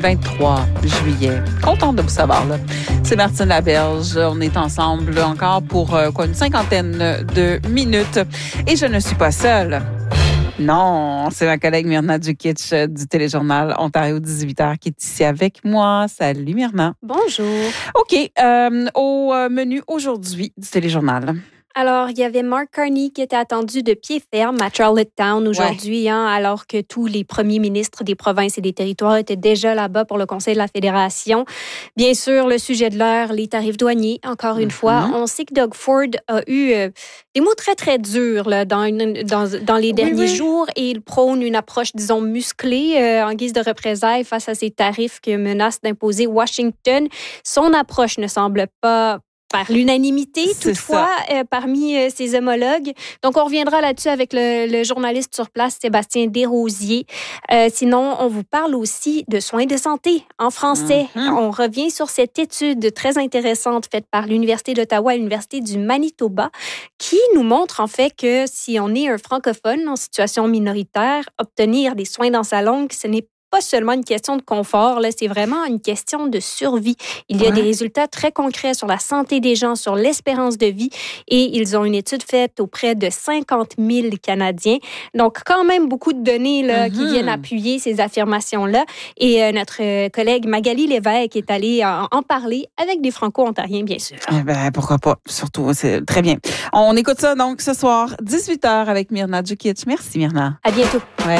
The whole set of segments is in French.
23 juillet. Contente de vous savoir, là. C'est Martine Laberge. On est ensemble encore pour une cinquantaine de minutes. Et je ne suis pas seule. Non, c'est ma collègue Myrna Dukich du Téléjournal Ontario 18h qui est ici avec moi. Salut Myrna. Bonjour. OK, au menu aujourd'hui du Téléjournal. Alors, il y avait Mark Carney qui était attendu de pied ferme à Charlottetown aujourd'hui, alors que tous les premiers ministres des provinces et des territoires étaient déjà là-bas pour le Conseil de la Fédération. Bien sûr, le sujet de l'heure, les tarifs douaniers, encore une fois. On sait que Doug Ford a eu des mots très, très durs là, dans les derniers jours et il prône une approche, disons, musclée en guise de représailles face à ces tarifs que menace d'imposer Washington. Son approche ne semble pas par l'unanimité, toutefois, parmi ses homologues. Donc, on reviendra là-dessus avec le journaliste sur place, Sébastien Desrosiers. Sinon, on vous parle aussi de soins de santé en français. On revient sur cette étude très intéressante faite par l'Université d'Ottawa et l'Université du Manitoba qui nous montre en fait que si on est un francophone en situation minoritaire, obtenir des soins dans sa langue, ce n'est pas seulement une question de confort, là, c'est vraiment une question de survie. Il y a des résultats très concrets sur la santé des gens, sur l'espérance de vie et ils ont une étude faite auprès de 50 000 Canadiens. Donc, quand même beaucoup de données là, qui viennent appuyer ces affirmations-là. Et notre collègue Magali Lévesque est allée en parler avec des Franco-Ontariens, bien sûr. Eh ben, pourquoi pas? Surtout, c'est très bien. On écoute ça donc ce soir, 18h avec Myrna Dukich. Merci, Myrna. À bientôt. Ouais.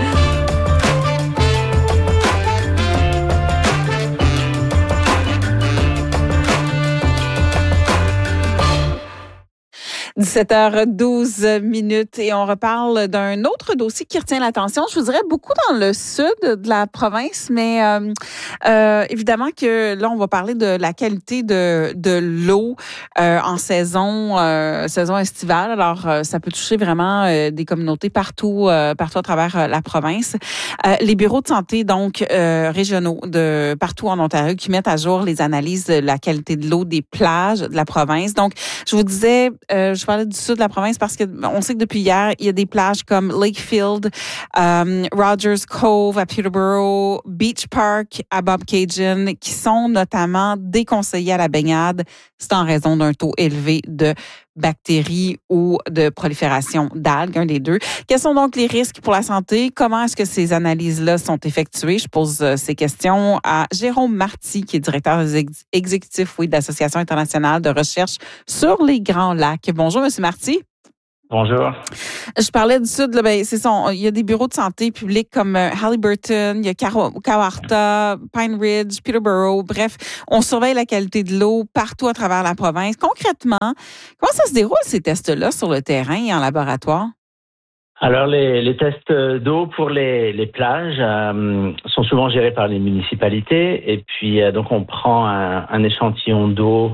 17h12 minutes et on reparle d'un autre dossier qui retient l'attention. Je vous dirais beaucoup dans le sud de la province, mais évidemment que là, on va parler de la qualité de l'eau en saison estivale. Alors, ça peut toucher vraiment des communautés partout à travers la province. Les bureaux de santé, donc, régionaux de partout en Ontario qui mettent à jour les analyses de la qualité de l'eau des plages de la province. Donc, je vous disais, je parlais du sud de la province parce que on sait que depuis hier, il y a des plages comme Lakefield, Rogers Cove à Peterborough, Beach Park à Bobcaygeon qui sont notamment déconseillés à la baignade. C'est en raison d'un taux élevé de bactéries ou de prolifération d'algues, un des deux. Quels sont donc les risques pour la santé? Comment est-ce que ces analyses-là sont effectuées? Je pose ces questions à Jérôme Marty, qui est directeur exécutif de l'Association internationale de recherche sur les Grands Lacs. Bonjour, Monsieur Marty. Bonjour. Je parlais du sud, là, c'est ça. Il y a des bureaux de santé publics comme Haliburton, il y a Kawartha, Pine Ridge, Peterborough. Bref, on surveille la qualité de l'eau partout à travers la province. Concrètement, comment ça se déroule ces tests-là sur le terrain et en laboratoire? Alors, les tests d'eau pour les plages sont souvent gérés par les municipalités. Et puis, donc, on prend un échantillon d'eau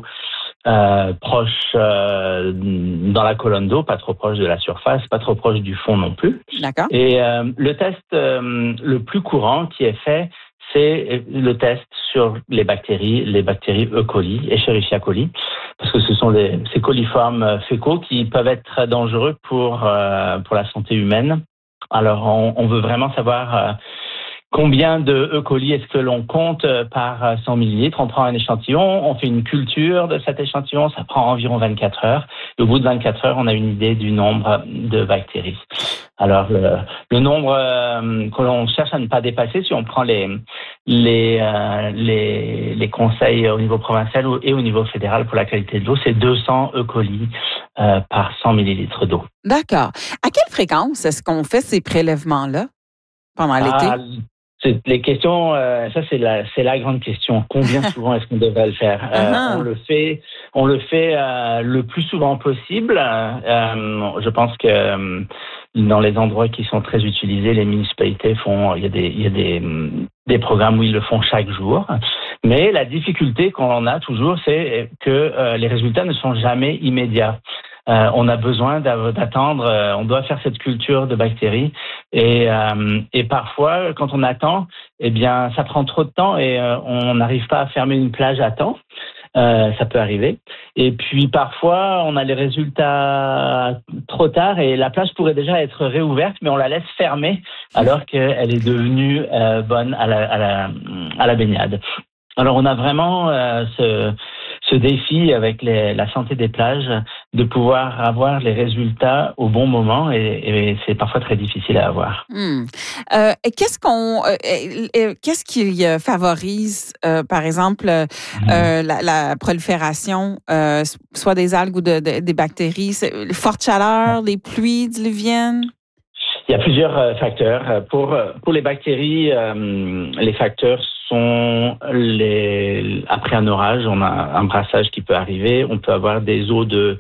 proche dans la colonne d'eau, pas trop proche de la surface, pas trop proche du fond non plus. D'accord. Et le test le plus courant qui est fait, c'est le test sur les bactéries E. coli, Escherichia coli, parce que ce sont ces coliformes fécaux qui peuvent être très dangereux pour la santé humaine. Alors, on veut vraiment savoir combien de E. coli est-ce que l'on compte par 100 millilitres? On prend un échantillon, on fait une culture de cet échantillon, ça prend environ 24 heures. Et au bout de 24 heures, on a une idée du nombre de bactéries. Alors, le nombre que l'on cherche à ne pas dépasser, si on prend les conseils au niveau provincial et au niveau fédéral pour la qualité de l'eau, c'est 200 E. coli par 100 millilitres d'eau. D'accord. À quelle fréquence est-ce qu'on fait ces prélèvements-là pendant l'été? Les questions, ça c'est la grande question. Combien souvent est-ce qu'on devrait le faire? On le fait le plus souvent possible. Je pense que dans les endroits qui sont très utilisés, les municipalités il y a des programmes où ils le font chaque jour. Mais la difficulté qu'on a toujours, c'est que les résultats ne sont jamais immédiats. On a besoin d'attendre, on doit faire cette culture de bactéries et parfois quand on attend, eh bien ça prend trop de temps et on n'arrive pas à fermer une plage à temps. Ça peut arriver. Et puis parfois, on a les résultats trop tard et la plage pourrait déjà être réouverte, mais on la laisse fermée alors qu'elle est devenue bonne à à la baignade. Alors, on a vraiment ce défi avec la santé des plages de pouvoir avoir les résultats au bon moment et c'est parfois très difficile à avoir. Qu'est-ce qui favorise, par exemple, la prolifération, soit des algues ou des bactéries? Les fortes chaleurs, les pluies diluviennes? Il y a plusieurs facteurs. Pour les bactéries, les facteurs sont après un orage, on a un brassage qui peut arriver, on peut avoir des eaux de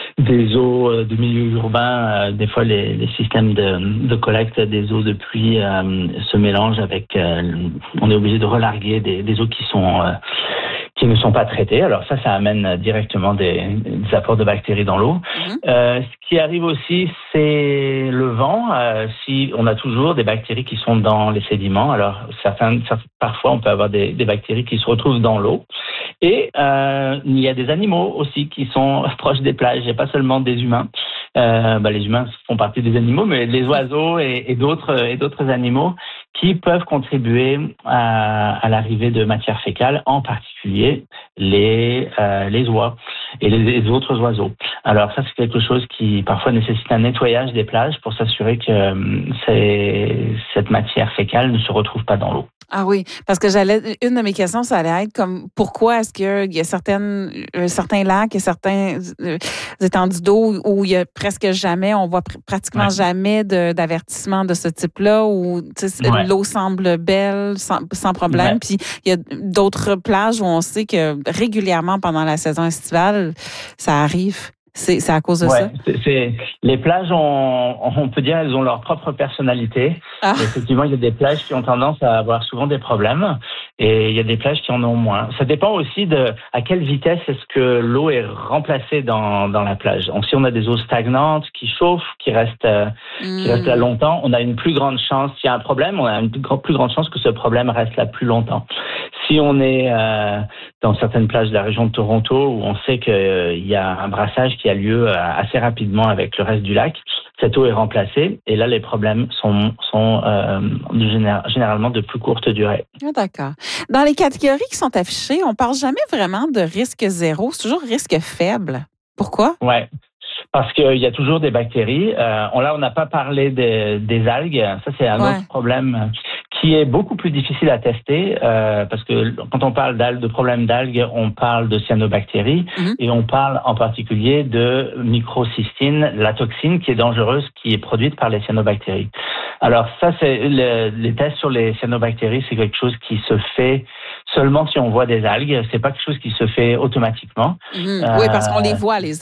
milieu urbain, des fois les systèmes de collecte des eaux de pluie se mélangent avec, on est obligé de relarguer des eaux qui ne sont pas traitées. Alors ça amène directement des apports de bactéries dans l'eau. Ce qui arrive aussi, c'est le vent. Si on a toujours des bactéries qui sont dans les sédiments, alors parfois on peut avoir des bactéries qui se retrouvent dans l'eau. Et il y a des animaux aussi qui sont proches des plages. Il n'y a pas seulement des humains. Les humains font partie des animaux, mais les oiseaux et d'autres animaux qui peuvent contribuer à l'arrivée de matières fécales, en particulier les oies et les autres oiseaux. Alors ça, c'est quelque chose qui parfois nécessite un nettoyage des plages pour s'assurer que cette matière fécale ne se retrouve pas dans l'eau. Ah oui, parce que une de mes questions, ça allait être comme pourquoi est-ce qu'il y a certains lacs et certains étendues d'eau où il y a presque jamais, on voit pratiquement jamais d'avertissement de ce type-là, où l'eau semble belle, sans problème. Ouais. Puis il y a d'autres plages où on sait que régulièrement pendant la saison estivale, ça arrive. C'est à cause de ça? Les plages, on peut dire, elles ont leur propre personnalité. Effectivement, il y a des plages qui ont tendance à avoir souvent des problèmes et il y a des plages qui en ont moins. Ça dépend aussi à quelle vitesse est-ce que l'eau est remplacée dans la plage. Si on a des eaux stagnantes qui chauffent, qui restent là longtemps, on a une plus grande chance. S'il y a un problème, on a une plus grande chance que ce problème reste là plus longtemps. Si on est dans certaines plages de la région de Toronto où on sait qu'il y a un brassage qui a lieu assez rapidement avec le reste du lac, cette eau est remplacée et là les problèmes sont généralement de plus courte durée. Ah, d'accord. Dans les catégories qui sont affichées, on parle jamais vraiment de risque zéro, c'est toujours risque faible. Pourquoi? Ouais. Parce qu'il y a toujours des bactéries. On n'a pas parlé des algues. Ça, c'est un autre problème qui est beaucoup plus difficile à tester parce que quand on parle de problèmes d'algues, on parle de cyanobactéries et on parle en particulier de microcystine, la toxine qui est dangereuse, qui est produite par les cyanobactéries. Alors ça, c'est les tests sur les cyanobactéries, c'est quelque chose qui se fait seulement si on voit des algues. C'est pas quelque chose qui se fait automatiquement. Oui, parce qu'on les voit, les